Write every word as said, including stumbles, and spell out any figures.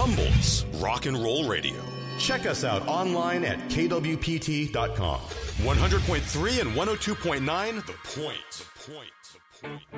Humble's Rock and Roll Radio. Check us out online at K W P T dot com. one hundred point three and one oh two point nine, The Point. The Point. The Point.